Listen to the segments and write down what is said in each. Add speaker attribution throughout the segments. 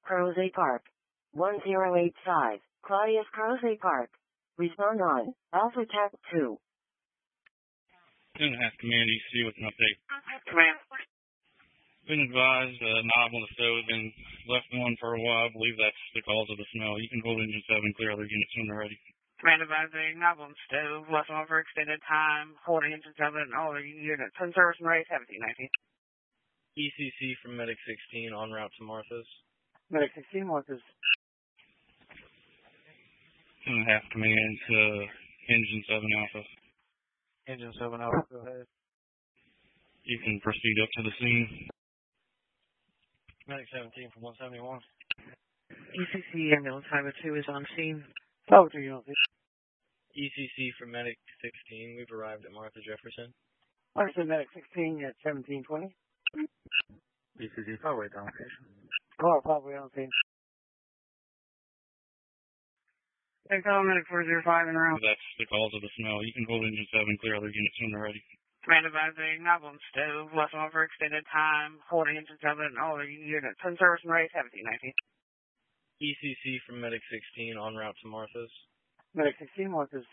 Speaker 1: Crozet Park. 1085, Claudius Crozet Park. Respond on Alpha TAC 2.
Speaker 2: 2.5 Command EC with an update.
Speaker 1: Command.
Speaker 2: Been advised knob on the stove has been left on for a while. I believe that's the cause of the smell. You can hold engine 7 clear other units when they're ready.
Speaker 3: Command advising knob on the stove, left on for extended time, holding engine 7, all the units in service and ready, 1719.
Speaker 4: ECC from Medic 16 en route to Martha's.
Speaker 5: Medic 16, Martha's.
Speaker 2: 2.5 Command engine 7 Alpha.
Speaker 5: Engine 7 Alpha, go ahead.
Speaker 2: You can proceed up to the scene.
Speaker 4: Medic 17 from 171.
Speaker 3: ECC ambulance 502 is on scene.
Speaker 5: Talk to you,
Speaker 4: ECC from Medic 16. We've arrived at Martha Jefferson.
Speaker 5: Understood, Medic 16 at 1720.
Speaker 2: ECC Parkway down location.
Speaker 5: Car probably on scene.
Speaker 3: Hey, call Medic 405 en route.
Speaker 2: That's the cause of the smell. You can hold engine 7 clear other units when they're ready.
Speaker 3: Command advising knob on the stove, left on for extended time, holding engine 7, all the units in service and ready, 1719.
Speaker 4: ECC from Medic 16 en route to Martha's.
Speaker 5: Medic 16, Martha's.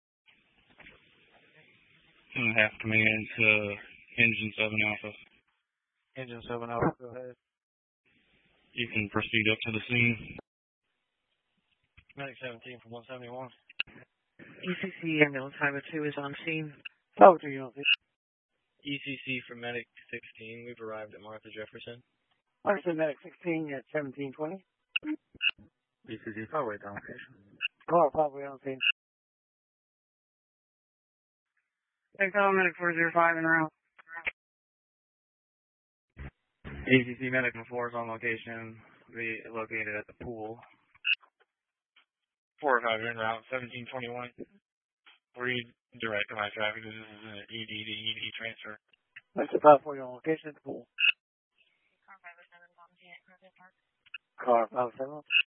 Speaker 2: 2.5 Command engine 7 Alpha.
Speaker 5: Engine 7 Alpha, go ahead.
Speaker 2: You can proceed up to the scene.
Speaker 4: Medic 17 from 171.
Speaker 3: ECC ambulance 502 is on scene.
Speaker 5: Talk to you,
Speaker 4: ECC from Medic 16. We've arrived at Martha Jefferson.
Speaker 5: Understood, Medic 16 at 1720.
Speaker 2: ECC Parkway down location.
Speaker 5: Car probably on scene.
Speaker 3: Hey, call Medic 405 en route.
Speaker 4: ECC Medical 4 is on location. We located at the pool. 4 or 5 en route, 1721. Redirect my traffic. This is an ED to ED transfer.
Speaker 5: That's about for you on location at the pool.
Speaker 1: Car 507.
Speaker 5: Car 507.